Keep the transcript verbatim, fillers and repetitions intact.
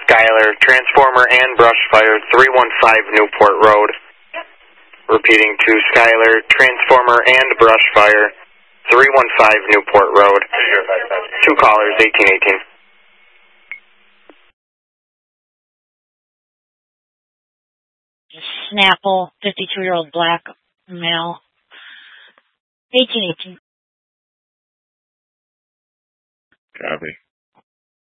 Skylar, transformer and brush fire, three one five Newport Road. Repeating to Skylar, transformer and brush fire, three one five Newport Road. Two callers, eighteen eighteen. Snapple, fifty-two-year-old black male, eighteen eighteen. Copy.